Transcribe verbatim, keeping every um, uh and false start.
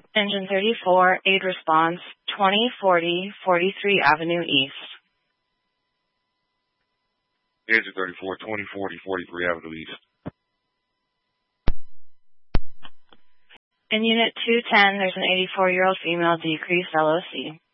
Engine thirty-four, aid response, twenty forty forty-three Avenue East. Engine thirty-four, twenty forty forty-three Avenue East. In Unit two ten, there's an eighty-four-year-old female decreased L O C.